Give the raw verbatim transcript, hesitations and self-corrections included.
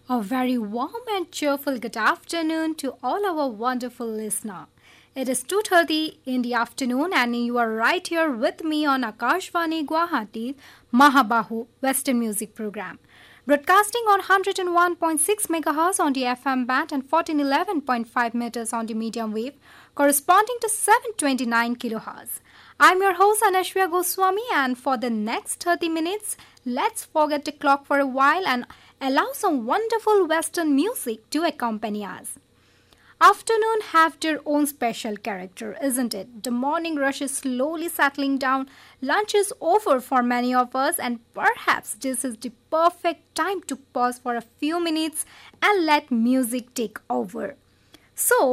A very warm and cheerful good afternoon to all our wonderful listener. It is two thirty in the afternoon and you are right here with me on Akashvani Guwahati Mahabahu Western Music Program. Broadcasting on one hundred one point six megahertz on the F M band and fourteen eleven point five meters on the medium wave, corresponding to seven twenty-nine kilohertz. I'm your host Anashwya Goswami, and for the next thirty minutes, let's forget the clock for a while and allow some wonderful Western music to accompany us. Afternoon have their own special character, isn't it? The morning rush is slowly settling down, lunch is over for many of us, and perhaps this is the perfect time to pause for a few minutes and let music take over. So,